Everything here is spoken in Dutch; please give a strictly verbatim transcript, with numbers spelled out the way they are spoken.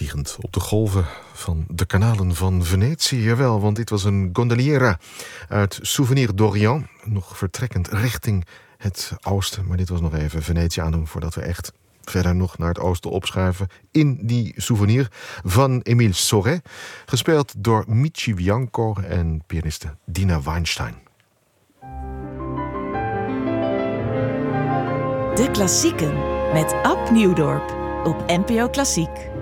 vliegend op de golven van de kanalen van Venetië. Jawel, want dit was een gondoliera uit Souvenir d'Orient. Nog vertrekkend richting het oosten. Maar dit was nog even Venetië aandoen voordat we echt verder nog naar het oosten opschuiven. In die Souvenir van Émile Sauret. Gespeeld door Michi Bianco en pianiste Dina Weinstein. De Klassieken met Ab Nieuwdorp op N P O Klassiek.